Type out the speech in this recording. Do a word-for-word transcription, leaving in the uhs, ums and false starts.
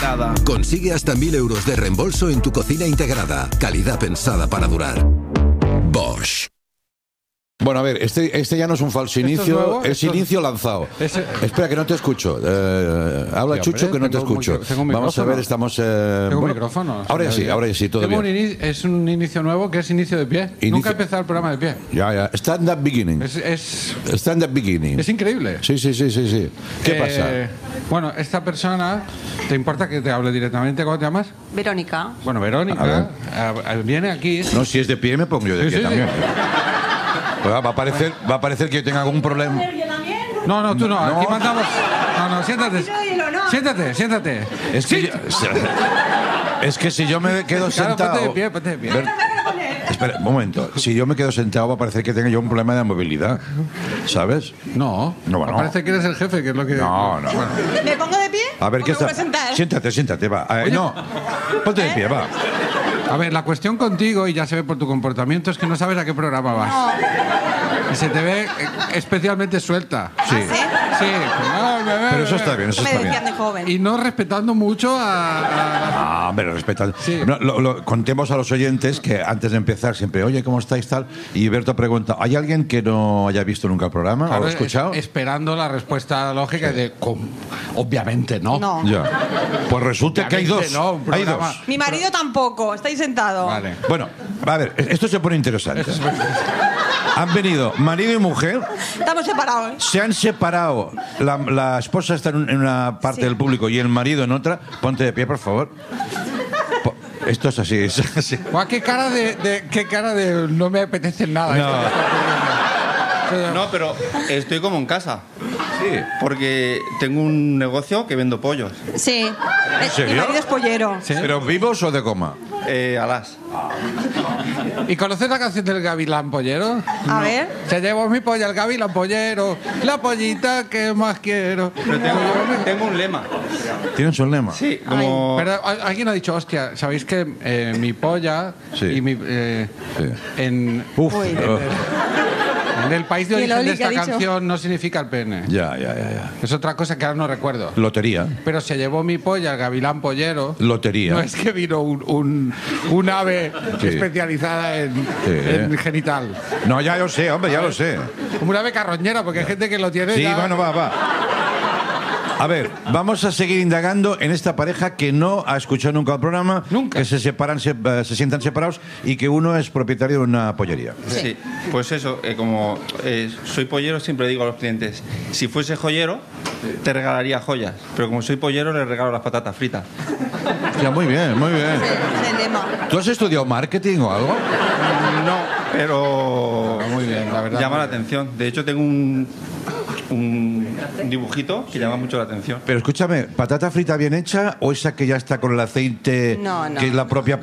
integrada. Consigue hasta mil euros de reembolso en tu cocina integrada. Calidad pensada para durar. Bosch. Bueno, a ver, este, este ya no es un falso inicio, nuevo? es ¿Esto? inicio lanzado. Ese- Espera, que no te escucho. Eh, habla Sí, Chucho, hombre, que no te tengo un escucho. micro- tengo un Vamos a micrófono. ver, estamos... Eh, Tengo bueno, micrófono. ahora sí, ahora sí, todo Tengo bien. un ini- es un inicio nuevo que es inicio de pie. Inicio- Nunca he empezado el programa de pie. Ya, ya. Stand up beginning. Es, es, Stand up beginning. es increíble. Sí, sí, sí, sí, sí. ¿Qué Eh, pasa? Bueno, esta persona, ¿te importa que te hable directamente? ¿Cómo te llamas? Verónica. Bueno, A ver. Verónica a- a- viene aquí. No, si es de pie me pongo yo de Sí, pie sí, sí. también. Pues va a parecer, va a parecer que yo tenga algún problema. No, no, tú no. No. Aquí mandamos. No, no, siéntate. Siéntate, siéntate. Es que, Sí. yo- es que si yo me quedo Claro, sentado... ponte de pie, ponte de pie. Ver- Espera, un momento. Si yo me quedo sentado va a parecer que tenga yo un problema de movilidad. ¿Sabes? No, No, bueno. parece que eres el jefe, que es lo que... No, no. ¿Me pongo de pie? A ver, ¿O ¿qué me está? voy a sentar? Siéntate, siéntate, va. Eh, no, ponte de pie, va. A ver, la cuestión contigo, y ya se ve por tu comportamiento, es que no sabes a qué programa vas. Y se te ve eh, especialmente suelta. Sí. Sí. No, me ve, Pero eso me ve. está bien, eso Me está decían bien. de joven. Y no respetando mucho a... a- Ah, hombre, respeta. Sí. No, lo- lo- contemos a los oyentes que antes de empezar siempre, oye, ¿cómo estáis tal? Y Berto pregunta, ¿hay alguien que no haya visto nunca el programa? ¿O Claro, lo ha escuchado? es- esperando la respuesta lógica de... "Com- Obviamente no. No. Ya. Pues resulta que hay dos. Obviamente no, un hay programa- dos. Mi marido tampoco. Estáis sentado. Vale. Bueno, a ver, esto se pone interesante. Han venido marido y mujer, Estamos separados. ¿eh? se han separado. La, la esposa está en, un- en una parte Sí. del público y el marido en otra. Ponte de pie, por favor. Po- Esto es así, es así. Guau, qué cara de, de- qué cara de no me apetece nada. No. No, pero estoy como en casa. Sí. Porque tengo un negocio que vendo pollos. Sí. Eh, serio? Mi marido es pollero. ¿Sí? ¿Pero vivos o de coma? Eh, alas. ¿Y conoces la canción del Gavilán Pollero? A ver. Se llevó mi polla el Gavilán Pollero, la pollita que más quiero. Pero tengo, tengo un lema. ¿Tienen su lema? Sí, como... Pero a- alguien ha dicho, hostia, ¿sabéis que eh, mi polla Sí. y mi... eh, Sí. en, Uf. Uy. oh, en el país de ¿Y el origen de Oli qué ha esta dicho? canción no significa el pene. ya, ya, ya, ya. Es otra cosa que ahora no recuerdo. Lotería. Pero se llevó mi polla el Gavilán Pollero. Lotería. No es que vino un, un, un ave Sí. especializada en, Sí. en genital. No, ya lo sé, hombre, ya lo sé. Como un ave carroñera, porque hay gente que lo tiene Sí, ya... bueno, va, va. A ver, vamos a seguir indagando en esta pareja que no ha escuchado nunca el programa, Nunca. que se separan, se, eh, se sientan separados y que uno es propietario de una pollería. Sí, pues eso, eh, como eh, soy pollero, siempre digo a los clientes, si fuese joyero, te regalaría joyas, pero como soy pollero, le regalo las patatas fritas. Ya, muy bien, muy bien. Es el lema. ¿Tú has estudiado marketing o algo? No, pero Muy bien, la verdad. llama muy la bien. atención. De hecho, tengo un, un dibujito que llama mucho la atención. Pero escúchame, ¿patata frita bien hecha o esa que ya está con el aceite, No, no. que es la propia